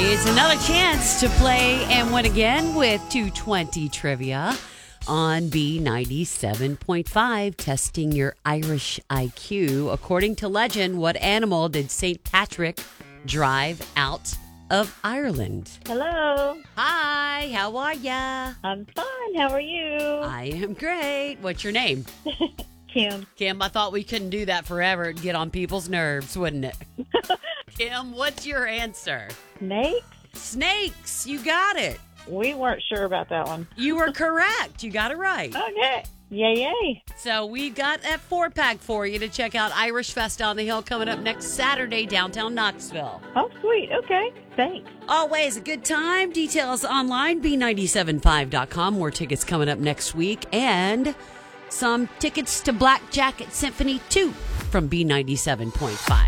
It's another chance to play and win again with 220 Trivia on B97.5, testing your Irish IQ. According to legend, what animal did St. Patrick drive out of Ireland? Hello. Hi, how are ya? I'm fine. How are you? I am great. What's your name? Kim. Kim, I thought we couldn't do that forever. It'd get on people's nerves, wouldn't it? Kim, what's your answer? Snakes? Snakes. You got it. We weren't sure about that one. You were correct. You got it right. Okay. Yay. So we've got that 4-pack for you to check out Irish Fest on the Hill coming up next Saturday, downtown Knoxville. Oh, sweet. Okay. Thanks. Always a good time. Details online, B975.com. More tickets coming up next week. And some tickets to Black Jacket Symphony 2 from B97.5.